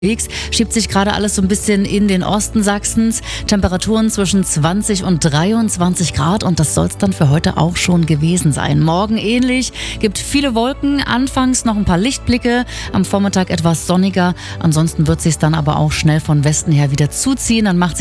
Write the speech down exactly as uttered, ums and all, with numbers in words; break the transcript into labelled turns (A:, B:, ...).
A: Unterwegs schiebt sich gerade alles so ein bisschen in den Osten Sachsens. Temperaturen zwischen zwanzig und dreiundzwanzig Grad und das soll es dann für heute auch schon gewesen sein. Morgen ähnlich, gibt viele Wolken, anfangs noch ein paar Lichtblicke, am Vormittag etwas sonniger. Ansonsten wird sich dann aber auch schnell von Westen her wieder zuziehen. Dann macht sich